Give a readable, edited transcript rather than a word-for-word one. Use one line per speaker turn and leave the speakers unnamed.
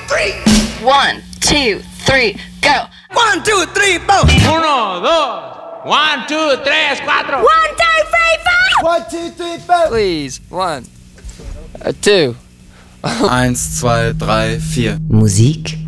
3.
1, 2, 3, go.
1, 2, 3, 4.
1, 2, 1, 2, 3, 4.
1, 2, 3, 4.
1, 2, 3, 4.
Please, 1, 2.
1, 2, 3, 4.
Musik